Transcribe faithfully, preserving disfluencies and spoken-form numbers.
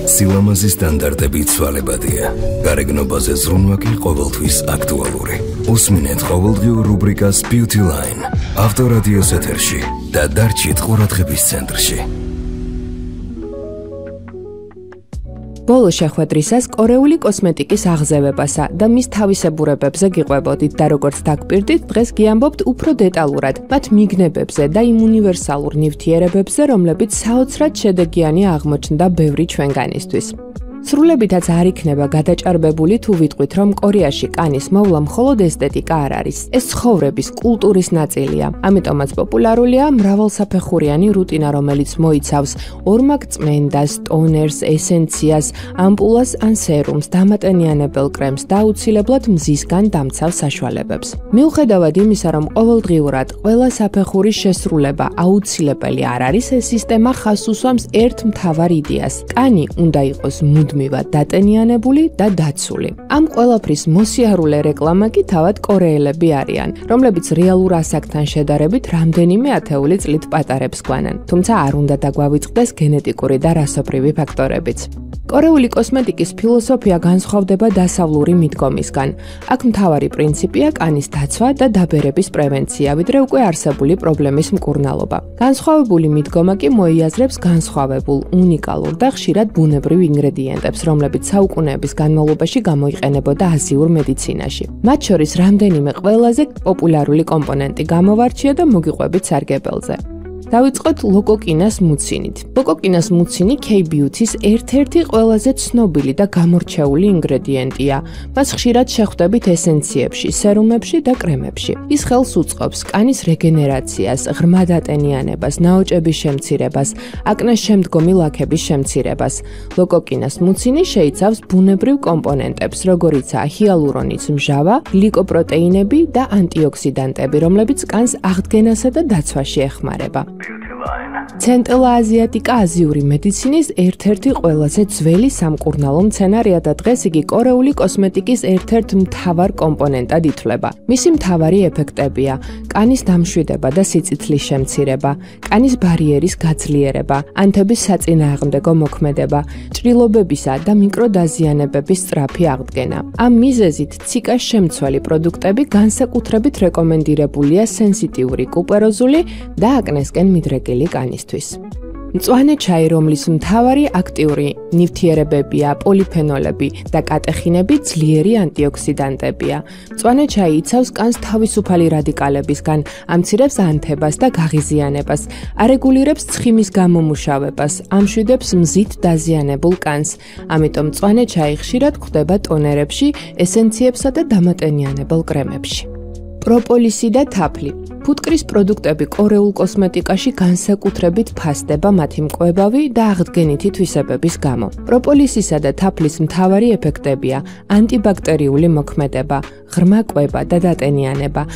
სილამაზის სტანდარტები ცვალებადია. გარეგნობაზე ზრუნვა კი ყოველთვის აქტუალური. უსმინეთ ყოველდღიურ რუბრიკას Beauty Line. ავტორადიოს ეთერში და დარჩით ყურადღების ცენტრში. ბოლო შეხვედრისას კორეული კოსმეტიკის აღზევებასა და მის თავისებურებებზე გიყვებოდით და როგორც დაგპირდით, დღეს გიამბობთ უფრო დეტალურად მათ მიგნებებზე და იმ უნივერსალურ ნივთიერებებზე, რომლებიც საოცრად შედეგიანია აღმოჩნდა ბევრი ჩვენგანისთვის. სრულებითაც არ იქნება გადაჭარბებული თუ ვიტყვით, რომ კორეაში კანის მოვლა მხოლოდ ესთეტიკა არ არის. ეს ცხოვრების, კულტურის ნაწილია. ამიტომაც პოპულარულია მრავალსაფეხურიანი რუტინა, რომელიც მოიცავს ორმაგ წმენდას, ტონერს, ესენციას, ამპულას ან სერუმს, დამატენიანებელ კრემს და აუცილებლად მზისგან დამცავ საშუალებებს. მიუხედავად იმისა, რომ ყოველდღიურად ყველა საფეხურის შესრულება აუცილებელი არ არის, ეს სისტემა ხაზს უსვამს ერთ მთავარ იდეას. კანი უნდა იყოს მუდმივად დატენიანებული და დაცული. ამ ყველაფრის მოსიარულე რეკლამა კი თავად კორეელები არიან, რომლებიც რეალურ ასაკთან შედარებით რამდენიმე ათეული წლით პატარებს გვანან. თუმცა არ უნდა დაგვავიწყდეს გენეტიკური და რასობრივი ფაქტორებიც. კორეული კოსმეტიკის ფილოსოფია განსხვავდება დასავლური მიდგომისგან. აქ მთავარი პრინციპია კანის დაცვა და დაბერების პრევენცია, ვიდრე უკვე არსებული პრობლემის მკურნალობა. განსხვავებული მიდგომა კი მოიაზრებს განსხვავებულ, უნიკალურ და ხშირად ბუნებრივ ინგრედიენტებს, რომლებიც საუკუნეების განმავლობაში გამოიყენებოდა აზიურ მედიცინაში. მათ შორის რამდენიმე ყველაზე პოპულარული კომპონენტი გამოვარჩია და მოგიყვებით სარგებელზე. დავიწყოთ ლოკოკინას მუცინით. ლოკოკინას მუცინი K-Beauty-ს ერთ-ერთი ყველაზე ცნობილი და გამორჩეული ინგრედიენტია. მას ხშირად შეხვდებით ესენციებში, სერუმებში და კრემებში. ის ხელს უწყობს კანის რეგენერაციას, ღრმა დატენიანებას, ნაოჭების შემცირებას, აკნეს შემდგომი ლაქების შემცირებას. ლოკოკინას მუცინი შეიცავს ბუნებრივ კომპონენტებს, როგორიცაა ჰიალურონის მჟავა, გლიკოპროტეინები და ანტიოქსიდანტები, რომლებიც კანს აღდგენასა და დაცვაში ეხმარება. ცენტრალ-აზიატიკა აზიური მედიცინის ერთ-ერთი ყველაზე ძველი სამკურნალო მცენარეა და დღეს იგი კორეული კოსმეტიკის ერთ-ერთ მთავარ კომპონენტად ითვლება. მისი მთავარი ეფექტებია: კანის დამშვიდება და სიწითლის შემცირება, კანის ბარიერის გაძლიერება, ანთების საწინააღმდეგო მოქმედება, ჭრილობებისა და მიკროდაზიანებების სწრაფი აღდგენა. ამ მიზეზით ციკას შემცველი პროდუქტები განსაკუთრებით რეკომენდირებულია სენსიტიური კუპეროზული და აკნესკენ მიდრეკილი კანისთვის. მწვანე ჩაი, რომლის მთავარი აქტიური ნივთიერებებია პოლიფენოლები და კატეხინები, ძლიერი ანტიოქსიდანტებია. მწვანე ჩაი იცავს კანს თავისუფალი რადიკალებისგან, ამცირებს ანთებას და გაღიზიანებას, არეგულირებს ცხიმის გამომუშავებას, ამშვიდებს მზით დაზიანებულ კანს. ამიტომ მწვანე ჩაი ხშირად გვხვდება ტონერებში, ესენციებსა და დამატენიანებელ კრემებში. პროპოლისი და თაფლი. ფუტკრის პროდუქტები კორეულ კოსმეტიკაში განსაკუთრებით ფასდება მათი მკვლევავი და აღდგენითი თვისებების გამო. პროპოლისისა და თაფლის მთავარი ეფექტებია ანტიბაქტერიული მოქმედება, ღრმა კვება და დატენიანება,